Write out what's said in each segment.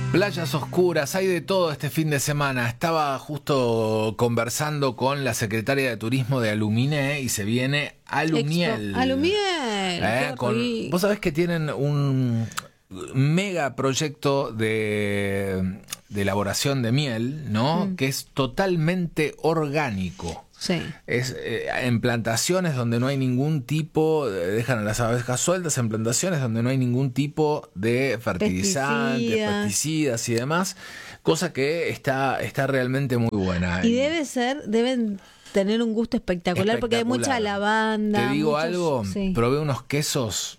Playas oscuras, hay de todo este fin de semana. Estaba justo conversando con la secretaria de Turismo de Aluminé y se viene Alumiel. Alumiel. Vos sabés que tienen un mega proyecto de elaboración de miel, ¿no? Que es totalmente orgánico. Sí. Es en plantaciones donde no hay ningún tipo, dejan a las abejas sueltas en plantaciones donde no hay ningún tipo de fertilizantes, pesticidas y demás, cosa que está realmente muy buena. Y deben tener un gusto espectacular, porque hay mucha lavanda. Te digo algo, sí. Probé unos quesos.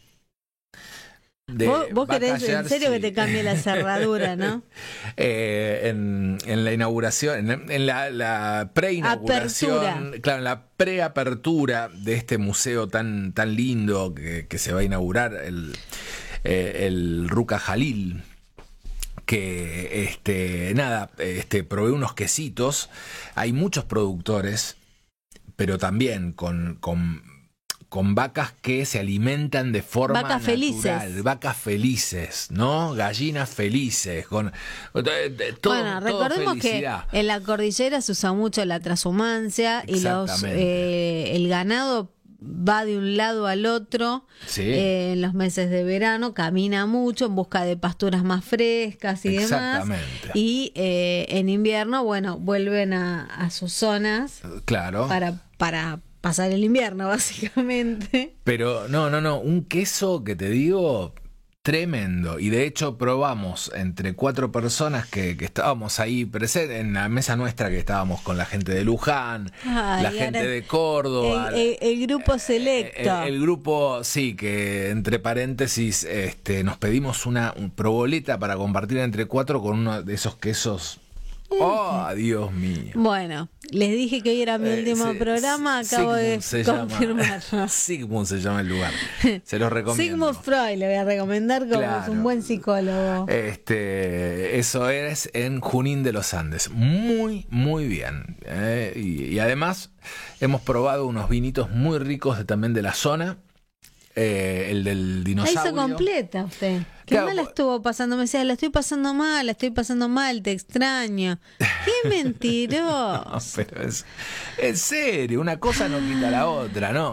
Vos querés en serio que te cambie la cerradura, ¿no? En la inauguración, en la preinauguración, claro, en la preapertura de este museo tan lindo que se va a inaugurar, el Ruca Jalil, que probé unos quesitos. Hay muchos productores, pero también con vacas que se alimentan de forma vacas natural. Felices. Vacas felices, ¿no? Gallinas felices. Bueno, recordemos felicidad. Que en la cordillera se usa mucho la transhumancia y el ganado va de un lado al otro. Sí. En los meses de verano camina mucho en busca de pasturas más frescas y demás. Y en invierno, vuelven a sus zonas. Claro. Para pasar el invierno, básicamente. Pero no, un queso que te digo, tremendo. Y de hecho probamos entre 4 personas que estábamos ahí presentes, en la mesa nuestra, que estábamos con la gente de Luján, la gente de Córdoba. El grupo selecto. El grupo, sí, que entre paréntesis nos pedimos una proboleta para compartir entre 4 con uno de esos quesos. ¡Oh, Dios mío! Bueno, les dije que hoy era mi último programa, acabo de confirmar. Sigmund se llama el lugar. Se los recomiendo. Sigmund Freud le voy a recomendar como es un buen psicólogo. Eso es en Junín de los Andes. Muy, muy bien. Y además hemos probado unos vinitos muy ricos también de la zona. El del dinosaurio. Ahí se completa usted. ¿Qué mal estuvo pasando? Me decía, la estoy pasando mal, te extraño. ¡Qué mentiroso! No, pero es en serio, una cosa no quita la otra, ¿no?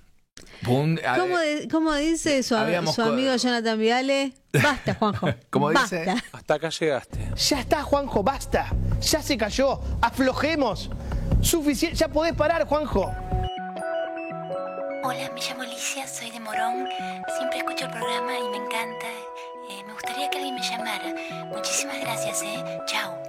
¿Cómo dice su amigo Jonathan Viale? Basta, Juanjo. ¿Cómo dice? Hasta acá llegaste. Ya está, Juanjo, basta. Ya se cayó. Aflojemos. Suficiente. Ya podés parar, Juanjo. Hola, me llamo Alicia, soy de Morón. Siempre escucho el programa y me encanta. Me gustaría que alguien me llamara. Muchísimas gracias, Chao.